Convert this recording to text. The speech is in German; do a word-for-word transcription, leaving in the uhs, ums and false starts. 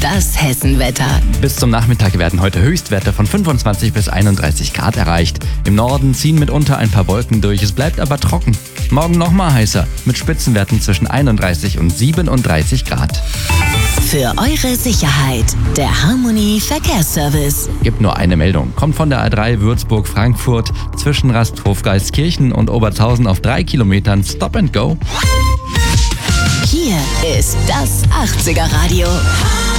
das Hessenwetter. Bis zum Nachmittag werden heute Höchstwerte von fünfundzwanzig bis einunddreißig Grad erreicht. Im Norden ziehen mitunter ein paar Wolken durch, es bleibt aber trocken. Morgen nochmal heißer, mit Spitzenwerten zwischen einunddreißig und siebenunddreißig Grad. Für eure Sicherheit, der Harmony Verkehrsservice. Gibt nur eine Meldung. Kommt von der A drei Würzburg-Frankfurt zwischen Rasthof Geistkirchen und Obertshausen auf drei Kilometern Stop and Go. Hier ist das achtziger Radio.